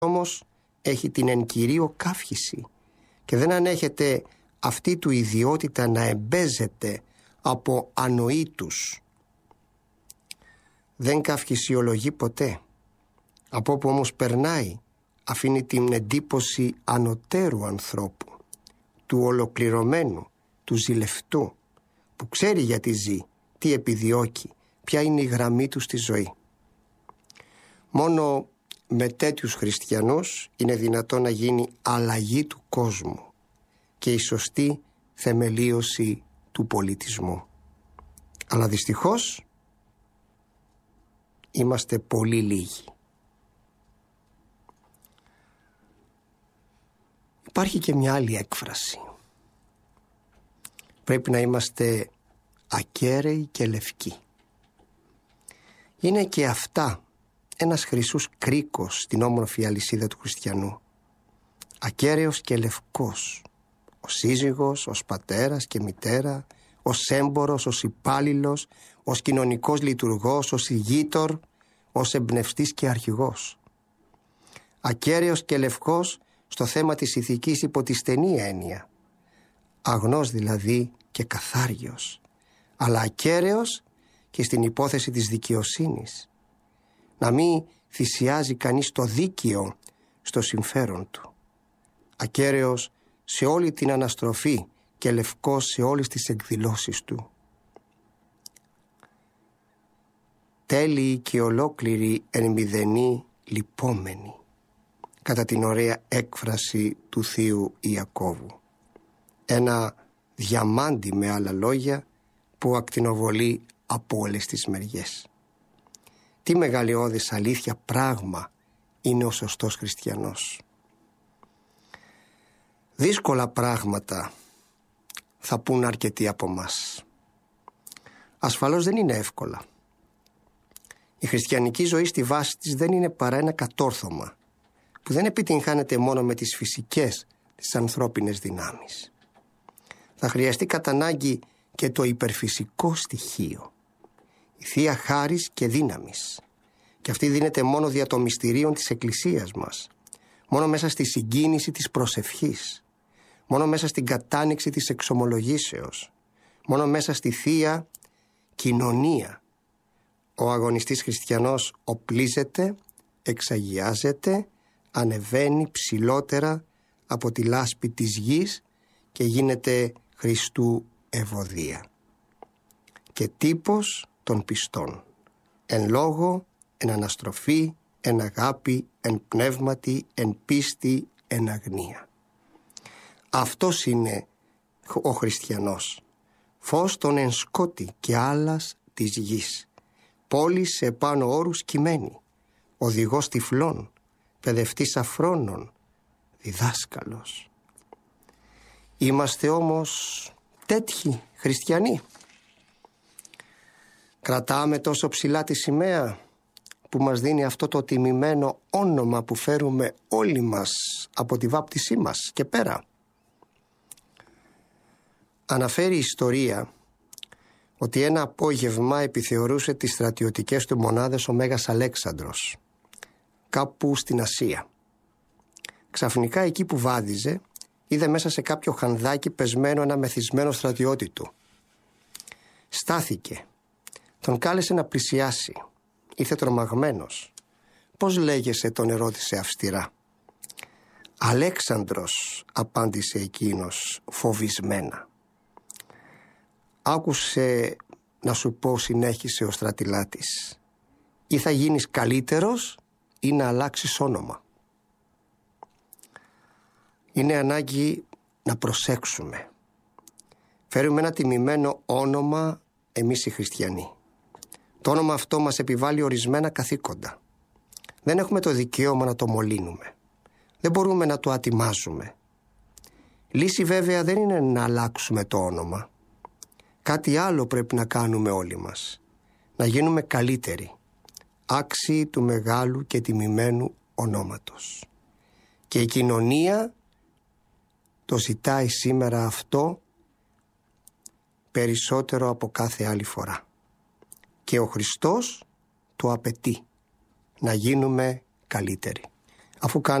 όμως έχει την εν κυρίω καύχηση και δεν ανέχεται αυτή του ιδιότητα να εμπέζεται από ανοήτους. Δεν καυχησιολογεί ποτέ. Από όπου όμως περνάει αφήνει την εντύπωση ανωτέρου ανθρώπου, του ολοκληρωμένου, του ζηλευτού, που ξέρει γιατί ζει, τι επιδιώκει, ποια είναι η γραμμή του στη ζωή. Μόνο με τέτοιους χριστιανούς είναι δυνατόν να γίνει αλλαγή του κόσμου και η σωστή θεμελίωση του πολιτισμού. Αλλά δυστυχώς είμαστε πολύ λίγοι. Υπάρχει και μια άλλη έκφραση. Πρέπει να είμαστε ακέραιοι και λευκοί. Είναι και αυτά ένας χρυσούς κρίκος στην όμορφη αλυσίδα του χριστιανού. Ακέραιος και λευκός. Ο σύζυγος, ως πατέρας και μητέρα, ως έμπορος, ως υπάλληλος, ως κοινωνικός λειτουργός, ως ηγείτορ, ως εμπνευστής και αρχηγός. Ακέραιος και λευκός στο θέμα της ηθικής υπό τη στενή έννοια. Αγνός δηλαδή και καθάριος, αλλά ακέραιος και στην υπόθεση της δικαιοσύνης. Να μην θυσιάζει κανείς το δίκαιο στο συμφέρον του. Ακέραιος σε όλη την αναστροφή και λευκός σε όλες τις εκδηλώσεις του. Τέλειοι και ολόκληροι εν μηδενή λυπόμενοι, κατά την ωραία έκφραση του Θείου Ιακώβου. Ένα διαμάντι με άλλα λόγια που ακτινοβολεί από όλες τις μεριές. Τι μεγαλειώδης αλήθεια πράγμα είναι ο σωστός χριστιανός. Δύσκολα πράγματα θα πούν αρκετοί από μας. Ασφαλώς δεν είναι εύκολα. Η χριστιανική ζωή στη βάση της δεν είναι παρά ένα κατόρθωμα που δεν επιτυγχάνεται μόνο με τις φυσικές, τις ανθρώπινες δυνάμεις. Θα χρειαστεί κατά ανάγκη και το υπερφυσικό στοιχείο, η Θεία Χάρις και δύναμης. Και αυτή δίνεται μόνο δια των μυστηρίων της Εκκλησίας μας, μόνο μέσα στη συγκίνηση της προσευχής, μόνο μέσα στην κατάνοιξη της εξομολογήσεως, μόνο μέσα στη Θεία Κοινωνία. Ο αγωνιστής χριστιανός οπλίζεται, εξαγιάζεται, ανεβαίνει ψηλότερα από τη λάσπη της γης και γίνεται Χριστού ευωδία. Και τύπος των πιστών, εν λόγω, εν αναστροφή, εν αγάπη, εν πνεύματι, εν πίστη, εν αγνία. Αυτός είναι ο χριστιανός, φως των εν σκότη και άλλας της γης, πόλη σε πάνω όρους κειμένη, οδηγός τυφλών, παιδευτής αφρόνων, διδάσκαλος. Είμαστε όμως τέτοιοι χριστιανοί. Κρατάμε τόσο ψηλά τη σημαία που μας δίνει αυτό το τιμημένο όνομα που φέρουμε όλοι μας από τη βάπτισή μας και πέρα. Αναφέρει η ιστορία ότι ένα απόγευμα επιθεωρούσε τις στρατιωτικές του μονάδες ο Μέγας Αλέξανδρος, κάπου στην Ασία. Ξαφνικά εκεί που βάδιζε, είδε μέσα σε κάποιο χανδάκι πεσμένο ένα μεθυσμένο στρατιώτη του. Στάθηκε, τον κάλεσε να πλησιάσει. Ήρθε τρομαγμένος. «Πώς λέγεσαι?» τον ερώτησε αυστηρά. «Αλέξανδρος», απάντησε εκείνος φοβισμένα. «Άκουσε να σου πω», συνέχισε ο στρατηλάτης, «ή θα γίνεις καλύτερος ή να αλλάξεις όνομα». Είναι ανάγκη να προσέξουμε. Φέρουμε ένα τιμημένο όνομα εμείς οι χριστιανοί. Το όνομα αυτό μας επιβάλλει ορισμένα καθήκοντα. Δεν έχουμε το δικαίωμα να το μολύνουμε. Δεν μπορούμε να το ατιμάζουμε. Λύση βέβαια δεν είναι να αλλάξουμε το όνομα. Κάτι άλλο πρέπει να κάνουμε όλοι μας. Να γίνουμε καλύτεροι, άξιοι του μεγάλου και τιμημένου ονόματος. Και η κοινωνία το ζητάει σήμερα αυτό περισσότερο από κάθε άλλη φορά. Και ο Χριστός το απαιτεί, να γίνουμε καλύτεροι. αφού